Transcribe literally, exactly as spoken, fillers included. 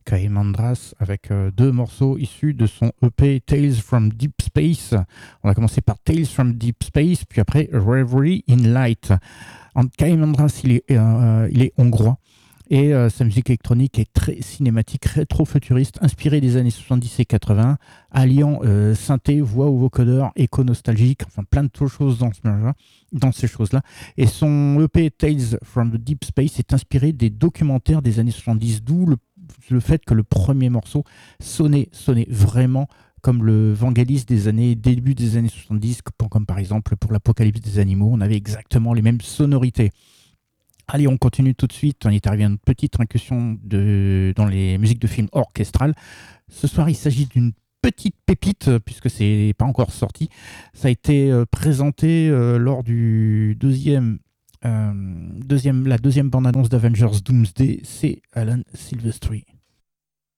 Kaimandras avec euh, deux morceaux issus de son E P Tales from Deep Space. On a commencé par Tales from Deep Space, puis après Reverie in Light. Kaimandras, il est, euh, il est hongrois. Et euh, sa musique électronique est très cinématique, rétro-futuriste, inspirée des années soixante-dix et quatre-vingts, alliant euh, synthé, voix au vocodeur, écho nostalgique, enfin plein de choses dans, ce, dans ces choses-là. Et son E P Tales from the Deep Space est inspiré des documentaires des années soixante-dix, d'où le, le fait que le premier morceau sonnait, sonnait vraiment comme le Vangelis des années, début des années soixante-dix, comme par exemple pour l'Apocalypse des animaux, on avait exactement les mêmes sonorités. Allez, on continue tout de suite. On est arrivé à une petite incursion de, dans les musiques de films orchestrales. Ce soir, il s'agit d'une petite pépite, puisque c'est pas encore sorti. Ça a été euh, présenté euh, lors du deuxième, euh, deuxième, la deuxième bande-annonce d'Avengers Doomsday. C'est Alan Silvestri.